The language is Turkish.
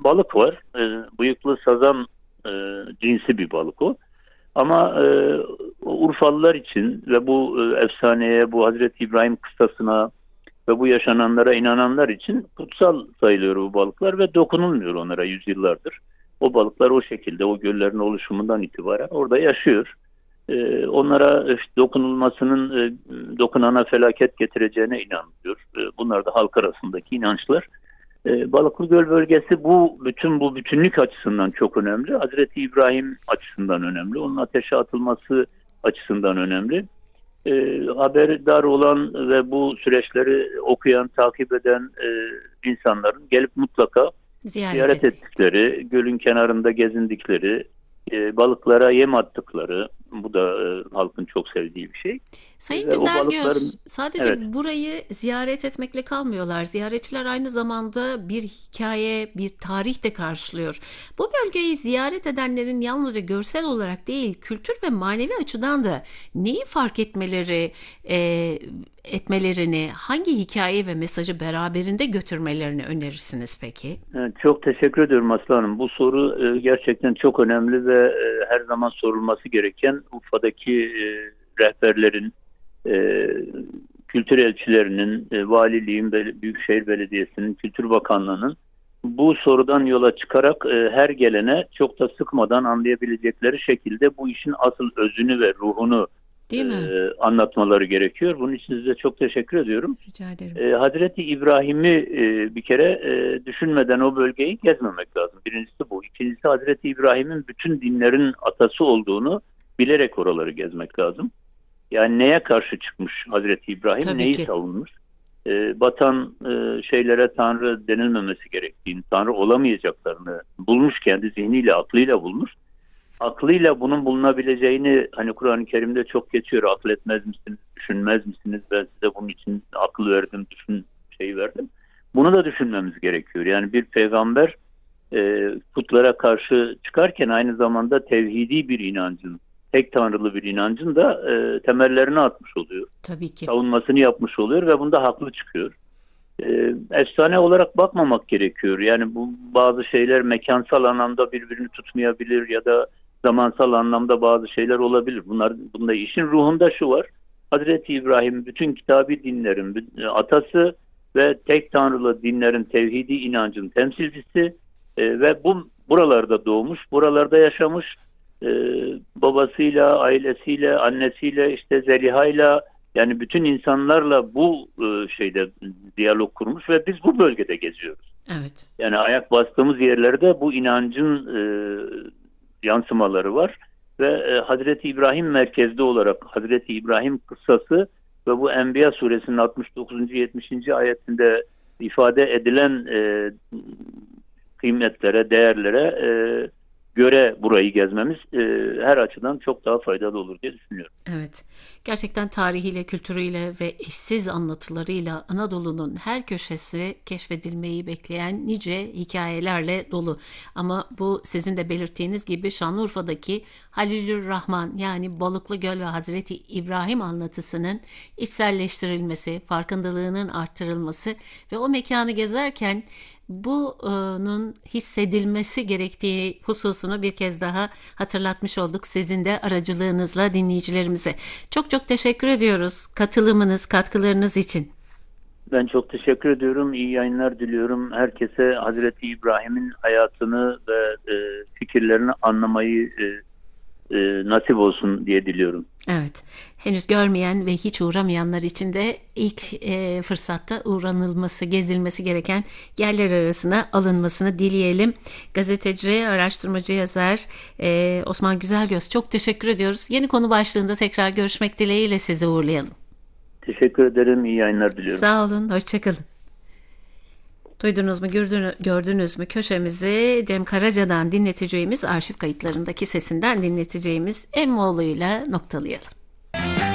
balık var. Bıyıklı sazan cinsi bir balık o. Ama Urfalılar için ve bu efsaneye, bu Hazreti İbrahim kıssasına ve bu yaşananlara inananlar için kutsal sayılıyor bu balıklar ve dokunulmuyor onlara yüzyıllardır. O balıklar o şekilde, o göllerin oluşumundan itibaren orada yaşıyor. Onlara dokunulmasının dokunana felaket getireceğine inanılıyor. Bunlar da halk arasındaki inançlar. Balıklı Göl bölgesi bu bütünlük açısından çok önemli. Hazreti İbrahim açısından önemli. Onun ateşe atılması açısından önemli. Haberdar olan ve bu süreçleri okuyan, takip eden insanların gelip mutlaka ziyaret ettikleri, gölün kenarında gezindikleri, balıklara yem attıkları, bu da halkın çok sevdiği bir şey. Sayın Güzelgöz, sadece burayı ziyaret etmekle kalmıyorlar. Ziyaretçiler aynı zamanda bir hikaye, bir tarih de karşılıyor. Bu bölgeyi ziyaret edenlerin yalnızca görsel olarak değil, kültür ve manevi açıdan da neyi fark etmelerini, hangi hikaye ve mesajı beraberinde götürmelerini önerirsiniz peki? Evet, çok teşekkür ediyorum Aslı Hanım. Bu soru gerçekten çok önemli ve her zaman sorulması gereken. Urfa'daki rehberlerin, kültür elçilerinin, valiliğin, Büyükşehir Belediyesi'nin, Kültür Bakanlığı'nın bu sorudan yola çıkarak her gelene çok da sıkmadan anlayabilecekleri şekilde bu işin asıl özünü ve ruhunu anlatmaları gerekiyor. Bunun için size çok teşekkür ediyorum. Rica ederim. Hazreti İbrahim'i bir kere düşünmeden o bölgeyi gezmemek lazım. Birincisi bu. İkincisi Hazreti İbrahim'in bütün dinlerin atası olduğunu bilerek oraları gezmek lazım. Yani neye karşı çıkmış Hazreti İbrahim, Tabii neyi ki savunmuş? Batan şeylere Tanrı denilmemesi gerektiğini, Tanrı olamayacaklarını bulmuş, kendi zihniyle, aklıyla bulmuş. Aklıyla bunun bulunabileceğini hani Kur'an-ı Kerim'de çok geçiyor. Akıl etmez misiniz, düşünmez misiniz? Ben size bunun için akıl verdim, verdim. Bunu da düşünmemiz gerekiyor. Yani bir peygamber putlara karşı çıkarken aynı zamanda tevhidi bir inancın, tek tanrılı bir inancın da temellerini atmış oluyor. Tabii ki. Savunmasını yapmış oluyor ve bunda haklı çıkıyor. Efsane olarak bakmamak gerekiyor. Yani bu bazı şeyler mekansal anlamda birbirini tutmayabilir ya da zamansal anlamda bazı şeyler olabilir. Bunda işin ruhunda şu var. Hazreti İbrahim bütün kitabi dinlerin atası ve tek tanrılı dinlerin tevhidi inancın temsilcisi ve buralarda doğmuş, buralarda yaşamış, babasıyla, ailesiyle, annesiyle, Zeliha'yla, yani bütün insanlarla bu diyalog kurmuş ve biz bu bölgede geziyoruz. Evet. Yani ayak bastığımız yerlerde bu inancın yansımaları var ve Hazreti İbrahim merkezde olarak Hazreti İbrahim kıssası ve bu Enbiya suresinin 69. 70. ayetinde ifade edilen kıymetlere, değerlere göre burayı gezmemiz her açıdan çok daha faydalı olur diye düşünüyorum. Evet, gerçekten tarihiyle, kültürüyle ve eşsiz anlatılarıyla Anadolu'nun her köşesi keşfedilmeyi bekleyen nice hikayelerle dolu. Ama bu sizin de belirttiğiniz gibi Şanlıurfa'daki Halilürrahman yani Balıklı Göl ve Hazreti İbrahim anlatısının içselleştirilmesi, farkındalığının arttırılması ve o mekanı gezerken bunun hissedilmesi gerektiği hususunu bir kez daha hatırlatmış olduk sizin de aracılığınızla dinleyicilerimize. Çok çok teşekkür ediyoruz katılımınız, katkılarınız için. Ben çok teşekkür ediyorum. İyi yayınlar diliyorum. Herkese Hazreti İbrahim'in hayatını ve fikirlerini anlamayı nasip olsun diye diliyorum. Evet, henüz görmeyen ve hiç uğramayanlar için de ilk fırsatta uğranılması, gezilmesi gereken yerler arasına alınmasını dileyelim. Gazeteci, araştırmacı, yazar Osman Güzelgöz, çok teşekkür ediyoruz. Yeni konu başlığında tekrar görüşmek dileğiyle sizi uğurlayalım. Teşekkür ederim, iyi yayınlar diliyorum. Sağ olun, hoşçakalın. Duydunuz mu, gördünüz mü köşemizi Cem Karaca'dan dinleteceğimiz, arşiv kayıtlarındaki sesinden dinleteceğimiz Emmoğlu'yla noktalayalım.